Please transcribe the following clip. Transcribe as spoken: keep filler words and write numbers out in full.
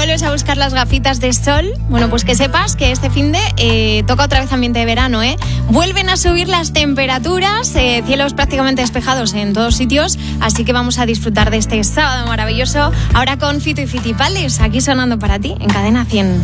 vuelves a buscar las gafitas de sol, bueno, pues que sepas que este finde eh, toca otra vez ambiente de verano, ¿eh? Vuelven a subir las temperaturas, eh, cielos prácticamente despejados en todos sitios, así que vamos a disfrutar de este sábado maravilloso. Ahora con Fito y Fitipaldis, aquí sonando para ti en Cadena cien.